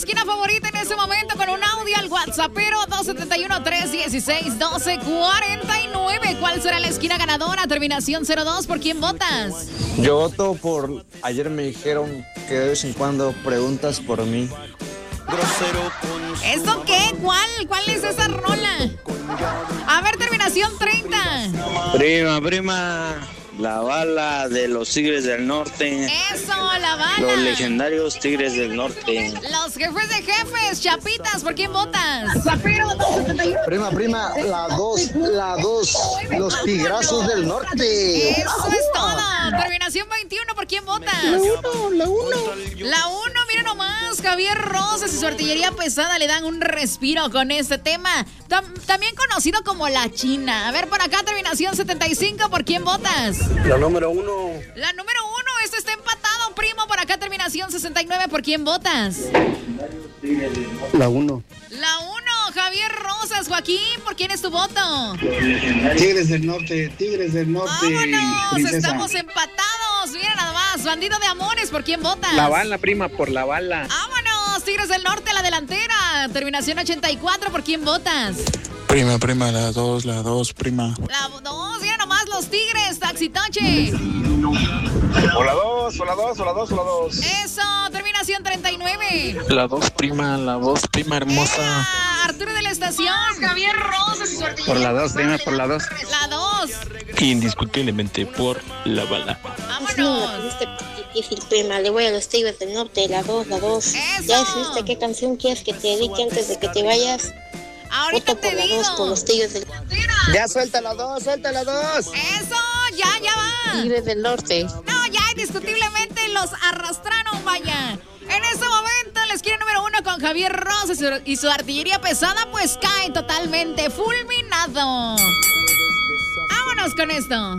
esquina favorita en ese momento con un audio al WhatsApp, pero 271-316-1249. ¿Cuál será la esquina ganadora? Terminación 02. ¿Por quién votas? Yo voto por... Ayer me dijeron que de vez en cuando preguntas por mí. ¿Esto qué? ¿Cuál es esa rola? A ver, terminación 30. Prima, la bala de los Tigres del Norte. Eso, la bala. Los legendarios Tigres del Norte. Los jefes de jefes, Chapitas, ¿por quién votas? Prima, la dos, los Tigrazos del Norte. Eso es todo. Terminación 21, ¿por quién votas? La uno. La 1, mira nomás, Javier Rosas y su artillería pesada le dan un respiro con este tema. También conocido como La China. A ver, por acá, terminación 75, ¿por quién votas? La número 1. La número 1, este está empatado, primo. Por acá, terminación 69, ¿por quién votas? La 1. La 1, Javier Rosas. Joaquín, ¿por quién es tu voto? Tigres del Norte. ¡Vámonos! Princesa. Estamos empatados. Mira nada más. Bandido de Amores, ¿por quién votas? La bala, prima, por la bala. ¡Vámonos! Tigres del Norte, la delantera. Terminación 84, ¿por quién votas? Prima, la 2, prima. La 2, mira nomás los Tigres, Taxitoche. Hola 2. Eso, terminación 39. La 2, prima hermosa. Arturo de la Estación. Javier Rosas y su artillería. Por la 2, prima, por la 2. La 2. Indiscutiblemente por la bala. Vámonos. Difícil, prima, le voy a los Tigres del Norte, la 2. Eso. ¿Ya decidiste qué canción quieres que te dedique antes de que te vayas? Ahorita Voto te por la 2, por digo. los Tigres del Norte. Ya suelta la 2. Eso, ya va. Tigres del Norte. No, ya indiscutiblemente los arrastraron, vaya. En ese momento, la esquina número 1 con Javier Rosas y su artillería pesada, pues cae totalmente fulminado. Vámonos con esto.